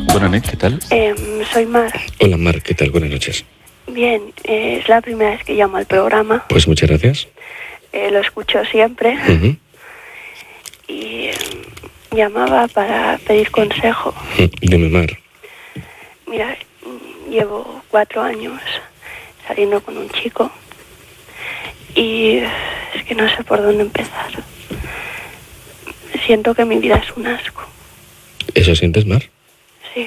Buenas noches, ¿qué tal? Soy Mar. Hola Mar, ¿qué tal? Buenas noches. Bien, es la primera vez que llamo al programa. Pues muchas gracias. Lo escucho siempre. Uh-huh. Y llamaba para pedir consejo. Dime, Mar. Mira, llevo 4 años saliendo con un chico y es que no sé por dónde empezar. Siento que mi vida es un asco. ¿Eso sientes, Mar? Sí.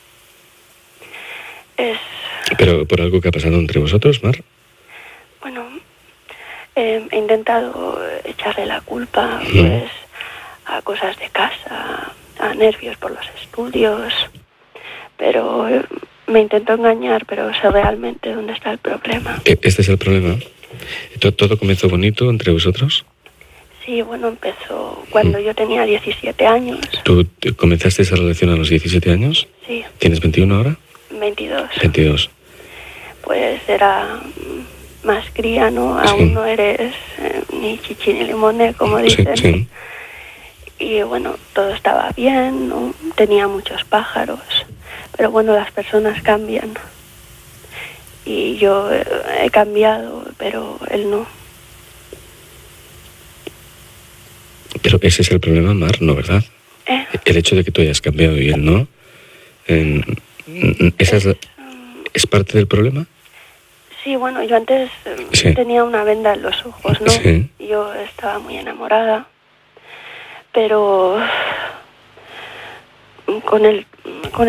¿Pero por algo que ha pasado entre vosotros, Mar? Bueno, he intentado echarle la culpa, pues, a cosas de casa, a nervios por los estudios, pero me intento engañar, pero sé realmente dónde está el problema. ¿Este es el problema? ¿Todo comenzó bonito entre vosotros? Sí, bueno, empezó cuando yo tenía 17 años. ¿Tú comenzaste esa relación a los 17 años? Sí. ¿Tienes 21 ahora? 22. 22. Pues era más cría, ¿no? Sí. Aún no eres ni chichi ni limoné, como dicen. Sí. Y bueno, todo estaba bien, ¿no? Tenía muchos pájaros, pero bueno, las personas cambian. Y yo he cambiado, pero él no. Pero ese es el problema, Mar, ¿no, verdad? El hecho de que tú hayas cambiado y él no. ¿Es parte del problema? Sí, bueno, yo antes tenía una venda en los ojos, ¿no? Sí. Yo estaba muy enamorada, pero con el